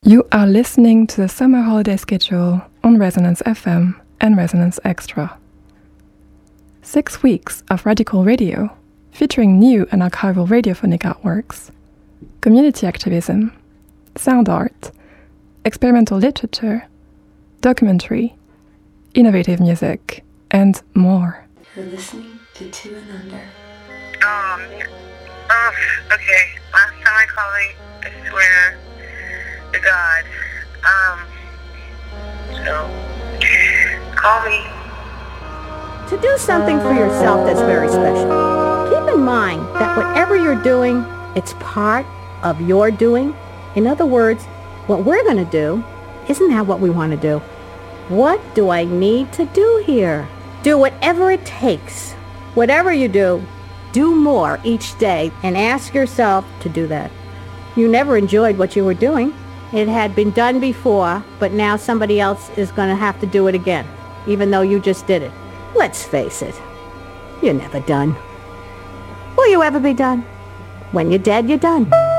You are listening to the summer holiday schedule on Resonance FM and Resonance Extra. 6 weeks of radical radio featuring new and archival radiophonic artworks, community activism, sound art, experimental literature, documentary, innovative music, and more. You're listening to Two and Under. Okay. Last time I called, I swear to God. So, call me. To do something for yourself that's very special, keep in mind that whatever you're doing, it's part of your doing. In other words, what we're going to do isn't that what we want to do. What do I need to do here? Do whatever it takes. Whatever you do more each day and ask yourself to do that. You never enjoyed what you were doing. It had been done before, but now somebody else is going to have to do it again, even though you just did it. Let's face it, you're never done. Will you ever be done? When you're dead, you're done.